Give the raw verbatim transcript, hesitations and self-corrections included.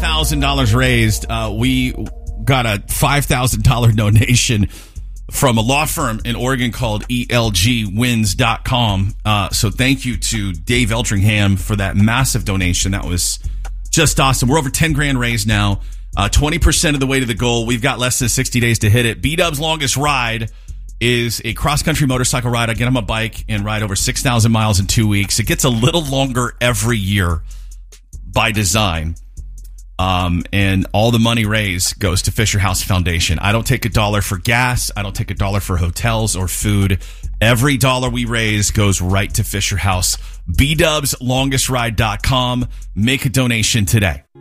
one thousand dollars raised. Uh, we got a five thousand dollars donation from a law firm in Oregon called E L G wins dot com. Uh, so thank you to Dave Eldringham for that massive donation. That was just awesome. We're over ten grand raised now. Uh, twenty percent of the way to the goal. We've got less than sixty days to hit it. B-Dub's longest ride is a cross-country motorcycle ride. I get on a bike and ride over six thousand miles in two weeks. It gets a little longer every year by design. Um, and all the money raised goes to Fisher House Foundation. I don't take a dollar for gas. I don't take a dollar for hotels or food. Every dollar we raise goes right to Fisher House. B Dubs Longest Ride dot com. Make a donation today.